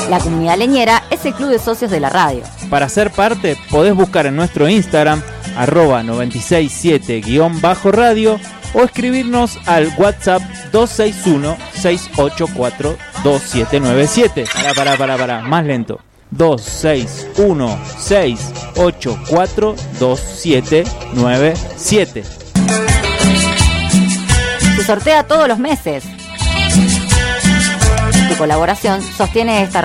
La Comunidad Leñera es el club de socios de la radio. Para ser parte, podés buscar en nuestro Instagram, @967_radio, o escribirnos al WhatsApp 261-684-2797. Pará, más lento. 261-684-2797. Se sortea todos los meses. Tu colaboración sostiene esta